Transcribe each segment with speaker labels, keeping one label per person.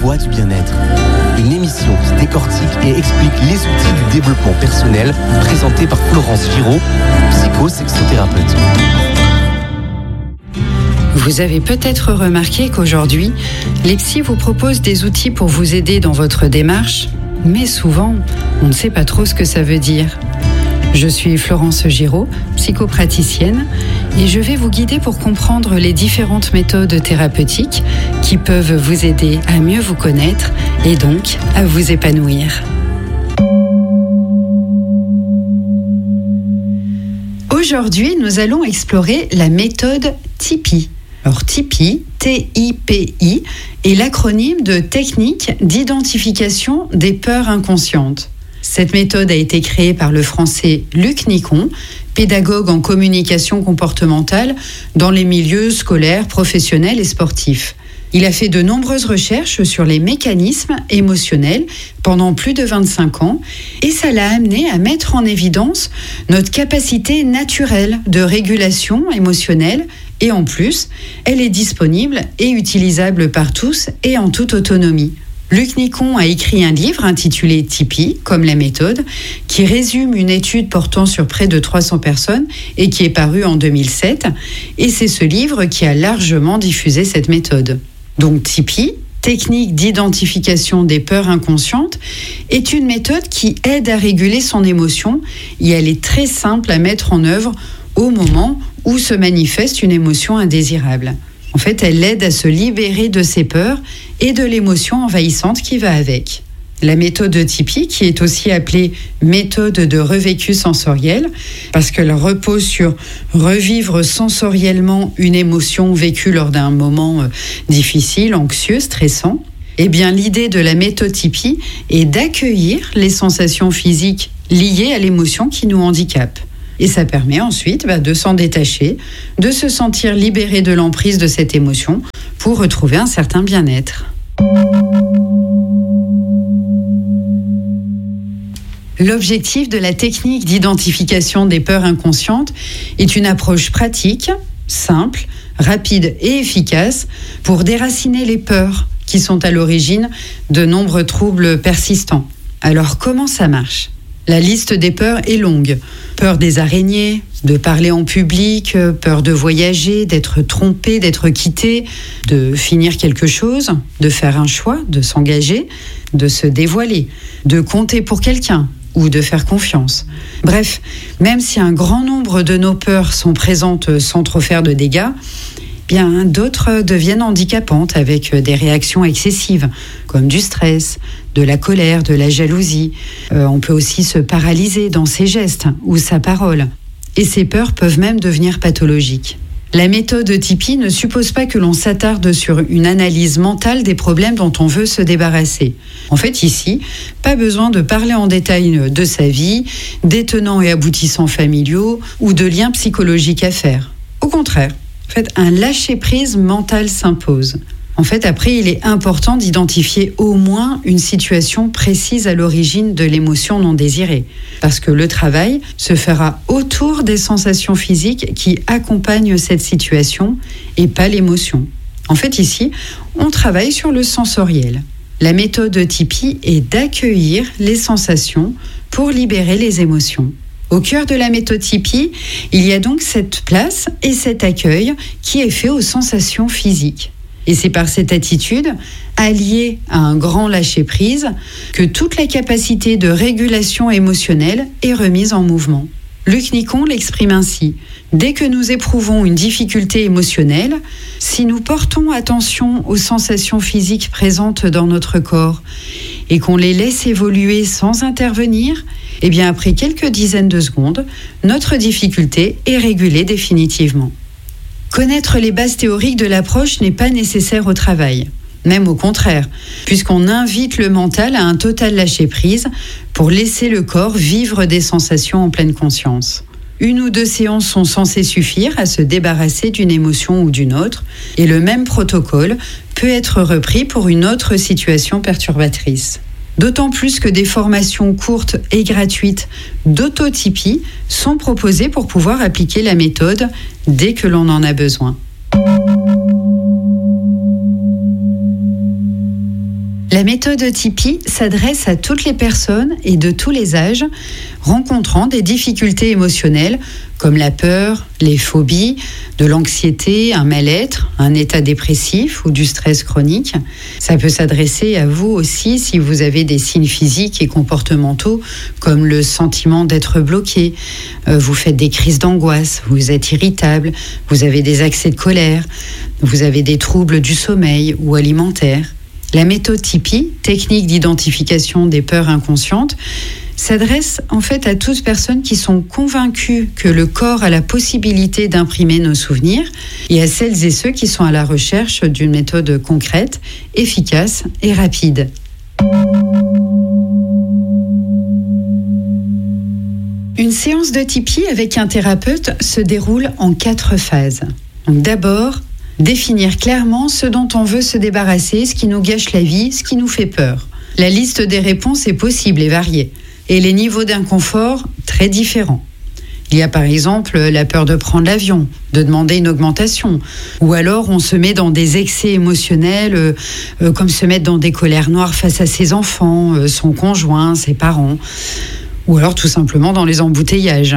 Speaker 1: voix du bien-être. Une émission qui décortique et explique les outils du développement personnel présentée par Florence Giraud, psychosexothérapeute.
Speaker 2: Vous avez peut-être remarqué qu'aujourd'hui, les psys vous proposent des outils pour vous aider dans votre démarche, mais souvent, on ne sait pas trop ce que ça veut dire. Je suis Florence Giraud, psychopraticienne, et je vais vous guider pour comprendre les différentes méthodes thérapeutiques qui peuvent vous aider à mieux vous connaître et donc à vous épanouir. Aujourd'hui, nous allons explorer la méthode TIPI. Alors TIPI, T-I-P-I, est l'acronyme de Technique d'identification des peurs inconscientes. Cette méthode a été créée par le Français Luc Nicon, pédagogue en communication comportementale dans les milieux scolaires, professionnels et sportifs. Il a fait de nombreuses recherches sur les mécanismes émotionnels pendant plus de 25 ans et ça l'a amené à mettre en évidence notre capacité naturelle de régulation émotionnelle et en plus, elle est disponible et utilisable par tous et en toute autonomie. Luc Nicon a écrit un livre intitulé TIPI, comme la méthode, qui résume une étude portant sur près de 300 personnes et qui est paru en 2007. Et c'est ce livre qui a largement diffusé cette méthode. Donc TIPI, Technique d'identification des peurs inconscientes, est une méthode qui aide à réguler son émotion et elle est très simple à mettre en œuvre au moment où se manifeste une émotion indésirable. En fait, elle aide à se libérer de ses peurs et de l'émotion envahissante qui va avec. La méthode TIPI, qui est aussi appelée méthode de revécu sensoriel, parce qu'elle repose sur revivre sensoriellement une émotion vécue lors d'un moment difficile, anxieux, stressant. Eh bien, l'idée de la méthode TIPI est d'accueillir les sensations physiques liées à l'émotion qui nous handicape. Et ça permet ensuite de s'en détacher, de se sentir libéré de l'emprise de cette émotion pour retrouver un certain bien-être. L'objectif de la technique d'identification des peurs inconscientes est une approche pratique, simple, rapide et efficace pour déraciner les peurs qui sont à l'origine de nombreux troubles persistants. Alors comment ça marche ? La liste des peurs est longue. Peur des araignées, de parler en public, peur de voyager, d'être trompé, d'être quitté, de finir quelque chose, de faire un choix, de s'engager, de se dévoiler, de compter pour quelqu'un ou de faire confiance. Bref, même si un grand nombre de nos peurs sont présentes sans trop faire de dégâts, bien d'autres deviennent handicapantes avec des réactions excessives, comme du stress, de la colère, de la jalousie. On peut aussi se paralyser dans ses gestes ou sa parole. Et ces peurs peuvent même devenir pathologiques. La méthode TIPI ne suppose pas que l'on s'attarde sur une analyse mentale des problèmes dont on veut se débarrasser. En fait, ici, pas besoin de parler en détail de sa vie, des tenants et aboutissants familiaux ou de liens psychologiques à faire. Au contraire, en fait, un lâcher-prise mental s'impose. En fait, après, il est important d'identifier au moins une situation précise à l'origine de l'émotion non désirée. Parce que le travail se fera autour des sensations physiques qui accompagnent cette situation et pas l'émotion. En fait, ici, on travaille sur le sensoriel. La méthode TIPI est d'accueillir les sensations pour libérer les émotions. Au cœur de la méthode TIPI, il y a donc cette place et cet accueil qui est fait aux sensations physiques. Et c'est par cette attitude, alliée à un grand lâcher-prise, que toute la capacité de régulation émotionnelle est remise en mouvement. Luc Nicon l'exprime ainsi. Dès que nous éprouvons une difficulté émotionnelle, si nous portons attention aux sensations physiques présentes dans notre corps et qu'on les laisse évoluer sans intervenir, eh bien après quelques dizaines de secondes, notre difficulté est régulée définitivement. Connaître les bases théoriques de l'approche n'est pas nécessaire au travail, même au contraire, puisqu'on invite le mental à un total lâcher-prise pour laisser le corps vivre des sensations en pleine conscience. 1 ou 2 séances sont censées suffire à se débarrasser d'une émotion ou d'une autre, et le même protocole peut être repris pour une autre situation perturbatrice. D'autant plus que des formations courtes et gratuites d'auto-TIPI sont proposées pour pouvoir appliquer la méthode dès que l'on en a besoin. La méthode Tipeee s'adresse à toutes les personnes et de tous les âges rencontrant des difficultés émotionnelles comme la peur, les phobies, de l'anxiété, un mal-être, un état dépressif ou du stress chronique. Ça peut s'adresser à vous aussi si vous avez des signes physiques et comportementaux comme le sentiment d'être bloqué, vous faites des crises d'angoisse, vous êtes irritable, vous avez des accès de colère, vous avez des troubles du sommeil ou alimentaires. La méthode Tipeee, technique d'identification des peurs inconscientes, s'adresse en fait à toutes personnes qui sont convaincues que le corps a la possibilité d'imprimer nos souvenirs et à celles et ceux qui sont à la recherche d'une méthode concrète, efficace et rapide. Une séance de Tipeee avec un thérapeute se déroule en 4 phases. Donc d'abord, définir clairement ce dont on veut se débarrasser, ce qui nous gâche la vie, ce qui nous fait peur. La liste des réponses est possible et variée, et les niveaux d'inconfort très différents. Il y a par exemple la peur de prendre l'avion, de demander une augmentation, ou alors on se met dans des excès émotionnels, comme se mettre dans des colères noires face à ses enfants, son conjoint, ses parents, ou alors tout simplement dans les embouteillages.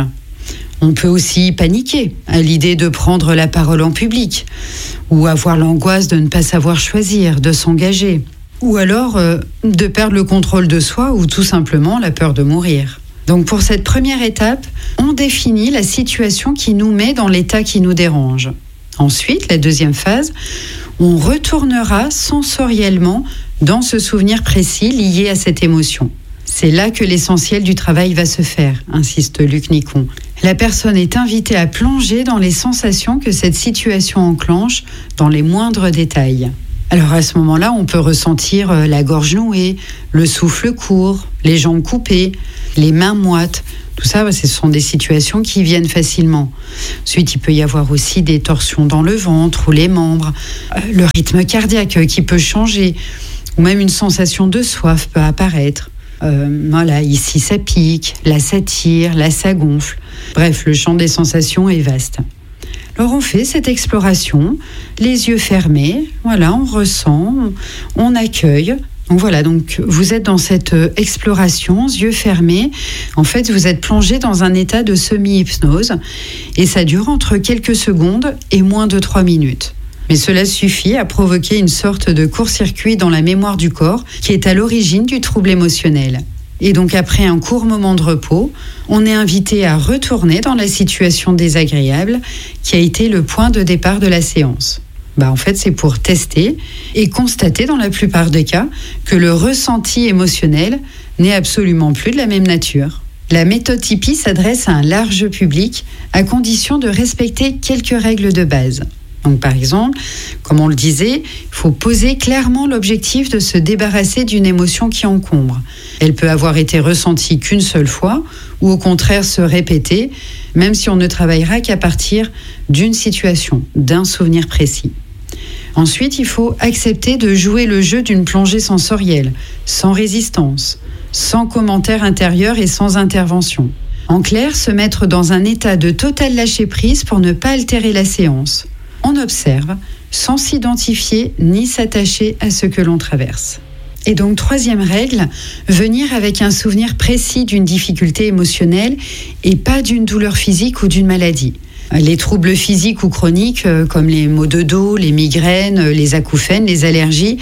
Speaker 2: On peut aussi paniquer à l'idée de prendre la parole en public, ou avoir l'angoisse de ne pas savoir choisir, de s'engager, ou alors de perdre le contrôle de soi, ou tout simplement la peur de mourir. Donc pour cette première étape, on définit la situation qui nous met dans l'état qui nous dérange. Ensuite, la deuxième phase, on retournera sensoriellement dans ce souvenir précis lié à cette émotion. C'est là que l'essentiel du travail va se faire, insiste Luc Nicon. La personne est invitée à plonger dans les sensations que cette situation enclenche dans les moindres détails. Alors à ce moment-là, on peut ressentir la gorge nouée, le souffle court, les jambes coupées, les mains moites. Tout ça, ce sont des situations qui viennent facilement. Ensuite, il peut y avoir aussi des torsions dans le ventre ou les membres, le rythme cardiaque qui peut changer, ou même une sensation de soif peut apparaître. Voilà, ici ça pique, là ça tire, là ça gonfle. Bref, le champ des sensations est vaste. Alors on fait cette exploration, les yeux fermés, voilà, on ressent, on accueille. Donc voilà, donc vous êtes dans cette exploration, yeux fermés. En fait, vous êtes plongé dans un état de semi-hypnose et ça dure entre quelques secondes et moins de 3 minutes. Mais cela suffit à provoquer une sorte de court-circuit dans la mémoire du corps qui est à l'origine du trouble émotionnel. Et donc après un court moment de repos, on est invité à retourner dans la situation désagréable qui a été le point de départ de la séance. En fait, c'est pour tester et constater dans la plupart des cas que le ressenti émotionnel n'est absolument plus de la même nature. La méthode Tipeee s'adresse à un large public à condition de respecter quelques règles de base. Donc par exemple, comme on le disait, il faut poser clairement l'objectif de se débarrasser d'une émotion qui encombre. Elle peut avoir été ressentie qu'une seule fois ou au contraire se répéter, même si on ne travaillera qu'à partir d'une situation, d'un souvenir précis. Ensuite, il faut accepter de jouer le jeu d'une plongée sensorielle, sans résistance, sans commentaire intérieur et sans intervention. En clair, se mettre dans un état de total lâcher-prise pour ne pas altérer la séance. On observe sans s'identifier ni s'attacher à ce que l'on traverse. Et donc, troisième règle, venir avec un souvenir précis d'une difficulté émotionnelle et pas d'une douleur physique ou d'une maladie. Les troubles physiques ou chroniques, comme les maux de dos, les migraines, les acouphènes, les allergies,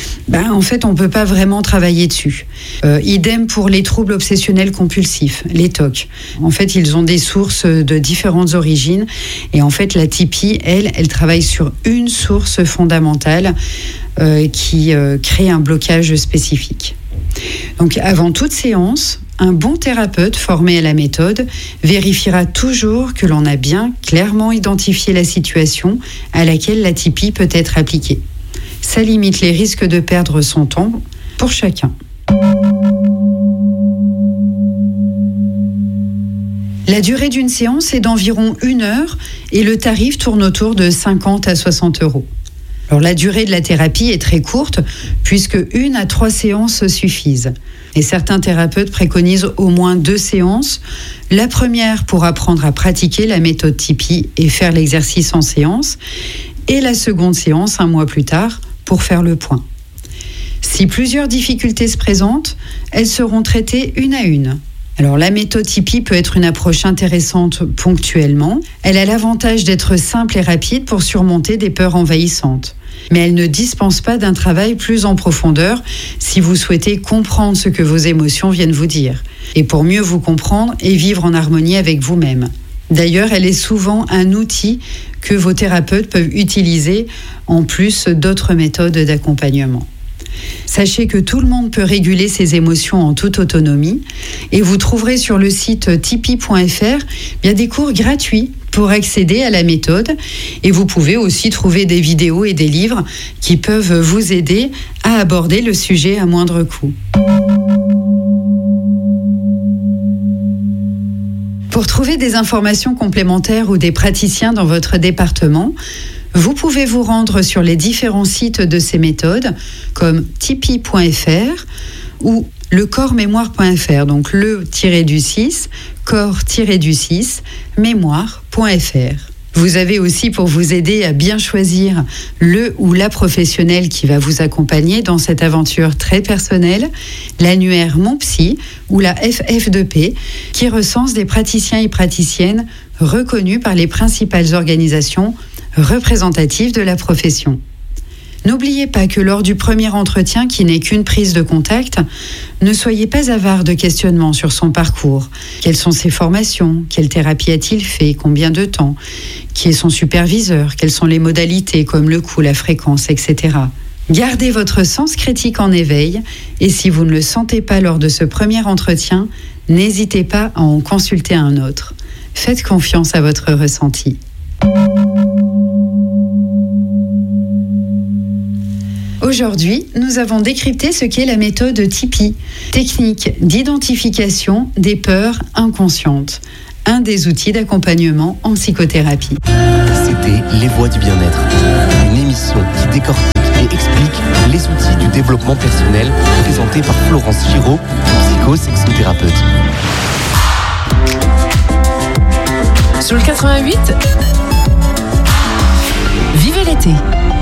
Speaker 2: en fait, on ne peut pas vraiment travailler dessus. Idem pour les troubles obsessionnels compulsifs, les TOC. En fait, ils ont des sources de différentes origines. Et en fait, la Tipeee, elle travaille sur une source fondamentale qui crée un blocage spécifique. Donc, avant toute séance, un bon thérapeute formé à la méthode vérifiera toujours que l'on a bien clairement identifié la situation à laquelle la Tipeee peut être appliquée. Ça limite les risques de perdre son temps pour chacun. La durée d'une séance est d'environ 1 heure et le tarif tourne autour de 50 à 60 euros. Alors, la durée de la thérapie est très courte puisque 1 à 3 séances suffisent. Et certains thérapeutes préconisent au moins 2 séances. La première pour apprendre à pratiquer la méthode Tipeee et faire l'exercice en séance. Et la seconde séance 1 mois plus tard pour faire le point. Si plusieurs difficultés se présentent, elles seront traitées une à une. Alors la méthode Tipeee peut être une approche intéressante ponctuellement. Elle a l'avantage d'être simple et rapide pour surmonter des peurs envahissantes. Mais elle ne dispense pas d'un travail plus en profondeur si vous souhaitez comprendre ce que vos émotions viennent vous dire. Et pour mieux vous comprendre et vivre en harmonie avec vous-même. D'ailleurs, elle est souvent un outil que vos thérapeutes peuvent utiliser en plus d'autres méthodes d'accompagnement. Sachez que tout le monde peut réguler ses émotions en toute autonomie et vous trouverez sur le site tipeee.fr des cours gratuits pour accéder à la méthode et vous pouvez aussi trouver des vidéos et des livres qui peuvent vous aider à aborder le sujet à moindre coût. Pour trouver des informations complémentaires ou des praticiens dans votre département, vous pouvez vous rendre sur les différents sites de ces méthodes, comme tipeee.fr ou lecorpsmémoire.fr, donc le-6, corps-6, mémoire.fr. Vous avez aussi pour vous aider à bien choisir le ou la professionnelle qui va vous accompagner dans cette aventure très personnelle, l'annuaire Mon Psy ou la FF2P qui recense des praticiens et praticiennes reconnus par les principales organisations représentatives de la profession. N'oubliez pas que lors du premier entretien, qui n'est qu'une prise de contact, ne soyez pas avare de questionnements sur son parcours. Quelles sont ses formations? Quelle thérapie a-t-il fait? Combien de temps? Qui est son superviseur? Quelles sont les modalités comme le coût, la fréquence, etc. Gardez votre sens critique en éveil et si vous ne le sentez pas lors de ce premier entretien, n'hésitez pas à en consulter un autre. Faites confiance à votre ressenti. Aujourd'hui, nous avons décrypté ce qu'est la méthode Tipeee, technique d'identification des peurs inconscientes, un des outils d'accompagnement en psychothérapie.
Speaker 1: C'était Les Voix du Bien-être, une émission qui décortique et explique les outils du développement personnel présentée par Florence Giraud, psycho-sexothérapeute.
Speaker 3: Sur le 88, vivez l'été.